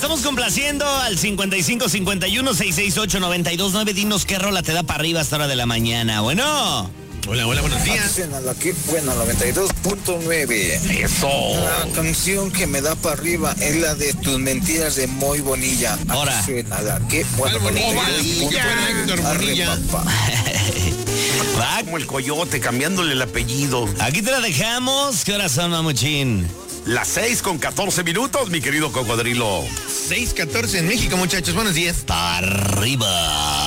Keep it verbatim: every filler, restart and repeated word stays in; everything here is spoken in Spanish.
estamos complaciendo al cincuenta y cinco cincuenta y uno sesenta y seis ocho noventa y dos nueve. Dinos qué rola te da para arriba a esta hora de la mañana. Bueno. Hola, hola, buenos días. Aquí, bueno, noventa y dos punto nueve. Eso. La canción que me da para arriba es la de Tus Mentiras de Moy Bonilla. Ahora. Suena la que, bueno, Bonilla, Héctor Bonilla. Va. Como el coyote, cambiándole el apellido. Aquí te la dejamos. ¿Qué horas son, mamuchín? Las seis con catorce minutos, mi querido cocodrilo. seis catorce en México, muchachos. Buenos días. Para arriba.